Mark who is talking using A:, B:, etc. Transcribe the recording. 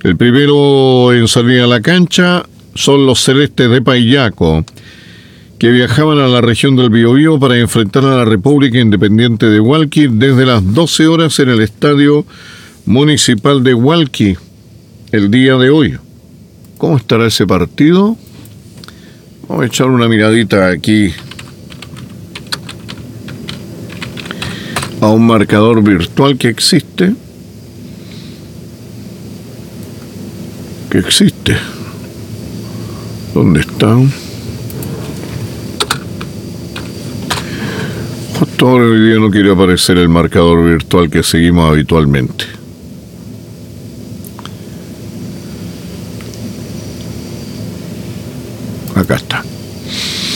A: El primero en salir a la cancha son los Celestes de Paillaco, que viajaban a la región del Biobío para enfrentar a la República Independiente de Hualqui desde las 12 horas en el Estadio Municipal de Hualqui el día de hoy. ¿Cómo estará ese partido? Vamos a echar una miradita aquí a un marcador virtual que existe. ¿Dónde está? Justo ahora hoy día no quiere aparecer el marcador virtual que seguimos habitualmente. Acá está.